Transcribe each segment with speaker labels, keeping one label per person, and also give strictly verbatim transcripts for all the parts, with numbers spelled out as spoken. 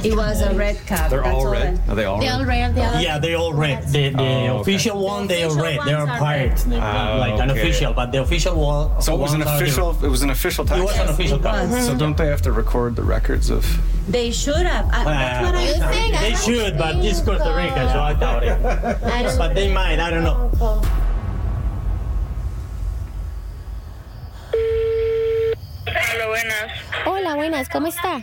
Speaker 1: It was a red cab.
Speaker 2: They're
Speaker 1: That's
Speaker 2: all red?
Speaker 1: I-
Speaker 2: Are they all
Speaker 3: They
Speaker 2: red?
Speaker 3: all red. They all
Speaker 4: Yeah, they all red. The, the
Speaker 2: Oh, okay.
Speaker 4: official one, they are
Speaker 3: official
Speaker 4: red. They are
Speaker 3: ones are
Speaker 4: pirates,
Speaker 3: red.
Speaker 2: Oh,
Speaker 4: like an
Speaker 2: okay.
Speaker 4: official. But the official one.
Speaker 2: So it was an
Speaker 4: ones are the-
Speaker 2: official. It was an official taxi.
Speaker 4: It was an official
Speaker 1: it
Speaker 4: car.
Speaker 1: was.
Speaker 2: So don't they have to record the records of?
Speaker 1: They should have. I, that's what I
Speaker 3: You
Speaker 1: thought.
Speaker 3: think? I
Speaker 4: They
Speaker 3: don't
Speaker 4: should, but it's
Speaker 3: think
Speaker 4: Costa Rica, so I doubt it.
Speaker 3: I don't
Speaker 4: But they might. I don't know.
Speaker 5: Hola, buenas.
Speaker 3: Hola, buenas, ¿cómo está?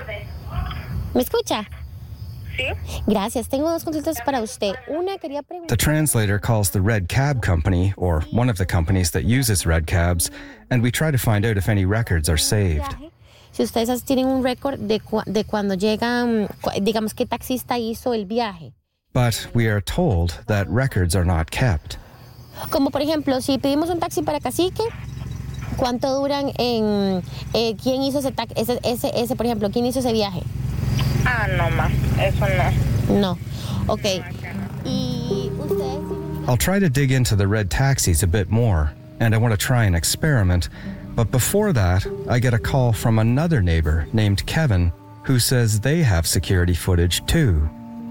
Speaker 3: ¿Me escucha?
Speaker 5: Sí.
Speaker 3: Gracias, tengo dos consultas para usted. Una, quería preguntar...
Speaker 6: The translator calls the Red Cab Company, or one of the companies that uses red cabs, and we try to find out if any records are saved.
Speaker 3: Si ustedes tienen un récord de, cu- de cuando llegan, cu- digamos, qué taxista hizo el viaje.
Speaker 6: But we are told that records are not kept.
Speaker 3: Como por ejemplo, si pedimos un taxi para Cacique, ¿cuánto duran en... Eh, ¿Quién hizo ese, taxi, ese, ese, ese, por ejemplo, quién hizo ese viaje?
Speaker 5: Ah, no, ma. Eso no.
Speaker 3: No. Ok. Y ustedes...
Speaker 6: I'll try to dig into the red taxis a bit more, and I want to try an experiment. But before that, I get a call from another neighbor named Kevin, who says they have security footage too.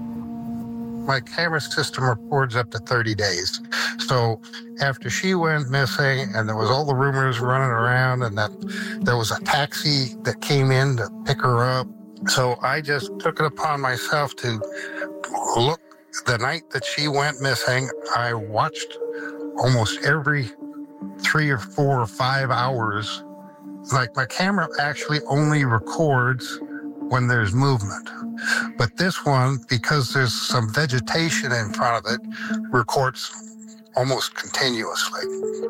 Speaker 7: My camera system records up to thirty days. So after she went missing and there was all the rumors running around and that there was a taxi that came in to pick her up. So I just took it upon myself to look. The night that she went missing, I watched almost every three or four or five hours. Like my camera actually only records when there's movement. But this one, because there's some vegetation in front of it, records almost continuously.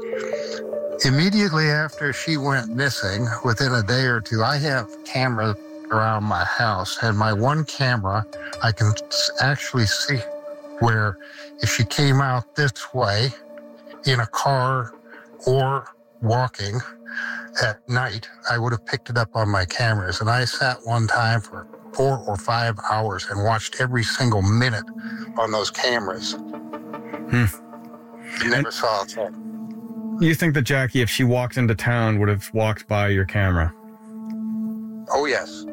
Speaker 7: Immediately after she went missing, within a day or two, I have cameras around my house, and my one camera, I can actually see where if she came out this way in a car or walking at night, I would have picked it up on my cameras. And I sat one time for four or five hours and watched every single minute on those cameras.
Speaker 2: Hmm.
Speaker 7: You never saw it.
Speaker 2: You think that Jackie, if she walked into town, would have walked by your camera?
Speaker 7: Oh, yes.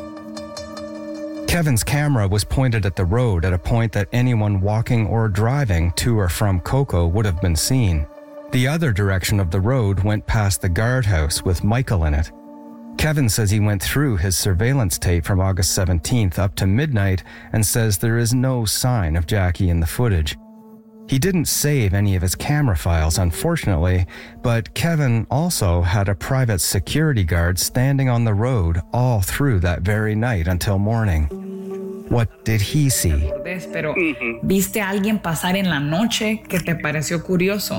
Speaker 6: Kevin's camera was pointed at the road at a point that anyone walking or driving to or from Coco would have been seen. The other direction of the road went past the guardhouse with Michael in it. Kevin says he went through his surveillance tape from August seventeenth up to midnight and says there is no sign of Jackie in the footage. He didn't save any of his camera files, unfortunately, but Kevin also had a private security guard standing on the road all through that very night until morning. What did he see?
Speaker 8: Pero, ¿viste a alguien pasar en la noche que te pareció curioso?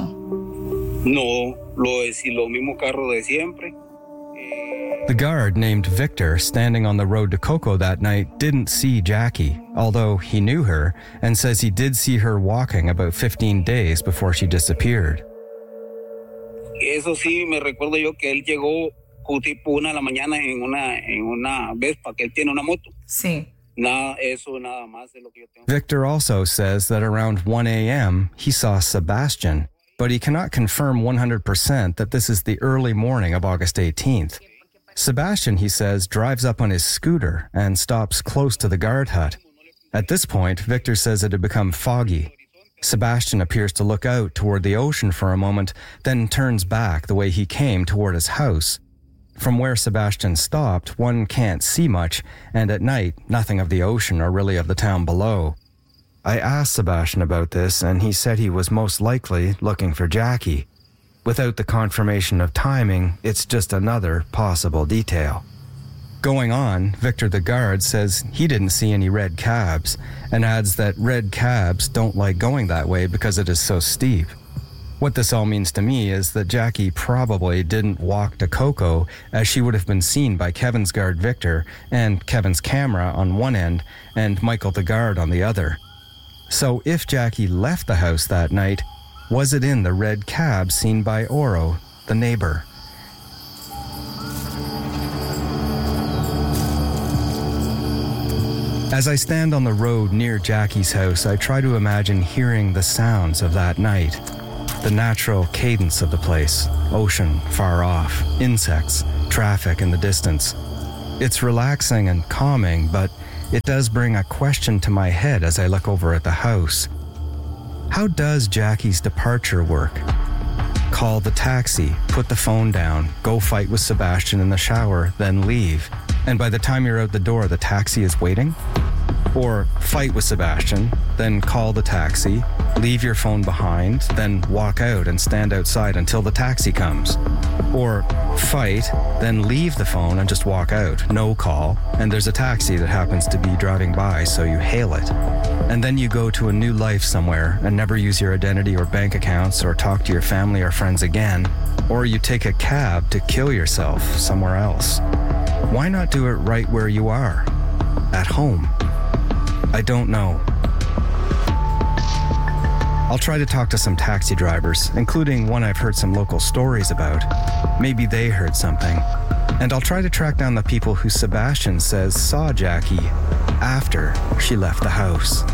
Speaker 9: No, lo, es lo mismo carro de siempre.
Speaker 6: The guard named Victor standing on the road to Coco that night didn't see Jackie, although he knew her, and says he did see her walking about fifteen days before she disappeared.
Speaker 9: Eso sí, me recuerdo yo que él llegó tipo una de la mañana en una, en una Vespa, que él tiene una moto.
Speaker 8: Sí.
Speaker 9: Nada, eso nada más de lo que yo tengo.
Speaker 6: Victor also says that around one a.m. he saw Sebastian, but he cannot confirm one hundred percent that this is the early morning of August eighteenth. Sebastian, he says, drives up on his scooter and stops close to the guard hut. At this point, Victor says it had become foggy. Sebastian appears to look out toward the ocean for a moment, then turns back the way he came toward his house. From where Sebastian stopped, one can't see much, and at night, nothing of the ocean or really of the town below. I asked Sebastian about this, and he said he was most likely looking for Jackie. Without the confirmation of timing, it's just another possible detail. Going on, Victor the guard says he didn't see any red cabs, and adds that red cabs don't like going that way because it is so steep. What this all means to me is that Jackie probably didn't walk to Coco, as she would have been seen by Kevin's guard Victor and Kevin's camera on one end and Michael the guard on the other. So if Jackie left the house that night, was it in the red cab seen by Oro, the neighbor? As I stand on the road near Jackie's house, I try to imagine hearing the sounds of that night. The natural cadence of the place, ocean far off, insects, traffic in the distance. It's relaxing and calming, but it does bring a question to my head as I look over at the house. How does Jackie's departure work? Call the taxi, put the phone down, go fight with Sebastian in the shower, then leave. And by the time you're out the door, the taxi is waiting? Or fight with Sebastian, then call the taxi, leave your phone behind, then walk out and stand outside until the taxi comes. Or fight, then leave the phone and just walk out, no call, and there's a taxi that happens to be driving by, so you hail it. And then you go to a new life somewhere and never use your identity or bank accounts or talk to your family or friends again. Or you take a cab to kill yourself somewhere else. Why not do it right where you are? At home? I don't know. I'll try to talk to some taxi drivers, including one I've heard some local stories about. Maybe they heard something. And I'll try to track down the people who Sebastian says saw Jackie after she left the house.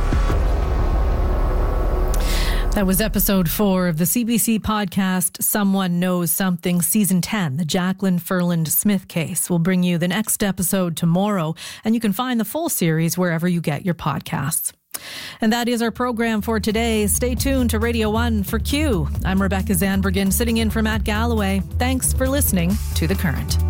Speaker 10: That was episode four of the C B C podcast, Someone Knows Something, season ten, the Jacqueline Ferland Smith case. We'll bring you the next episode tomorrow, and you can find the full series wherever you get your podcasts. And that is our program for today. Stay tuned to Radio one for Q. I'm Rebecca Zandbergen, sitting in for Matt Galloway. Thanks for listening to The Current.